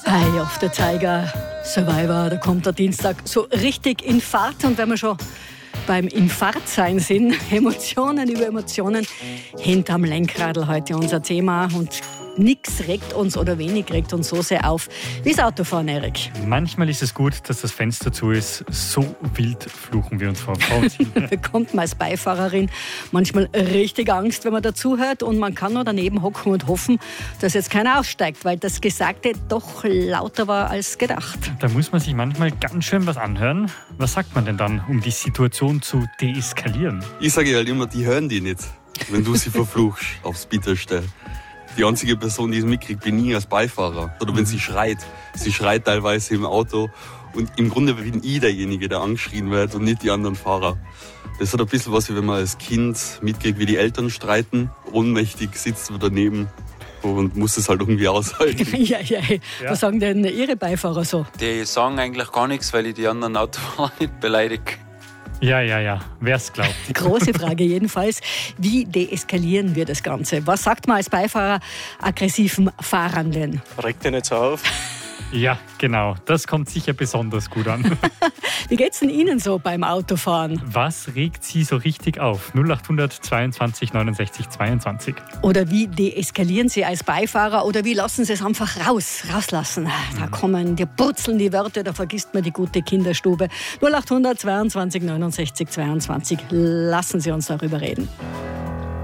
Eye of the Tiger, Survivor, da kommt der Dienstag so richtig in Fahrt. Und wenn wir schon beim Infarktsein sind, Emotionen über Emotionen, hinterm Lenkradl heute unser Thema. Und nichts regt uns oder wenig regt uns so sehr auf wie das Autofahren, Erik. Manchmal ist es gut, dass das Fenster zu ist. So wild fluchen wir uns vor. Bekommt man als Beifahrerin manchmal richtig Angst, wenn man dazuhört. Und man kann nur daneben hocken und hoffen, dass jetzt keiner aussteigt, weil das Gesagte doch lauter war als gedacht. Da muss man sich manchmal ganz schön was anhören. Was sagt man denn dann, um die Situation zu deeskalieren? Ich sage halt immer, die hören die nicht, wenn du sie verfluchst aufs Bitterste. Die einzige Person, die es mitkriegt, bin ich als Beifahrer. Oder wenn sie schreit. Sie schreit teilweise im Auto. Und im Grunde bin ich derjenige, der angeschrien wird und nicht die anderen Fahrer. Das hat ein bisschen was, wie wenn man als Kind mitkriegt, wie die Eltern streiten. Ohnmächtig sitzt man daneben und muss es halt irgendwie aushalten. Ja. Was sagen denn Ihre Beifahrer so? Die sagen eigentlich gar nichts, weil ich die anderen Autofahrer nicht beleidige. Ja, wer es glaubt. Große Frage jedenfalls, wie deeskalieren wir das Ganze? Was sagt man als Beifahrer aggressiven Fahrenden? Regt dich nicht so auf. Ja, genau. Das kommt sicher besonders gut an. Wie geht's denn Ihnen so beim Autofahren? Was regt Sie so richtig auf? 0800 22 69 22. Oder wie deeskalieren Sie als Beifahrer? Oder wie lassen Sie es einfach rauslassen? Da kommen, die purzeln die Wörter, da vergisst man die gute Kinderstube. 0800 22 69 22. Lassen Sie uns darüber reden.